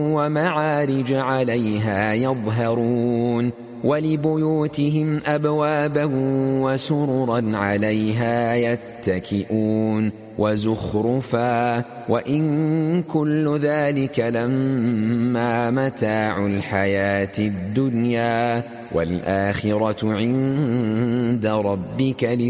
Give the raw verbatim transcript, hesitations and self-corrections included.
ومعارج عليها يظهرون ولبيوتهم أبوابا وسررا عليها يتكئون وزخرفا وإن كل ذلك لما متاع الحياة الدنيا والآخرة عند ربك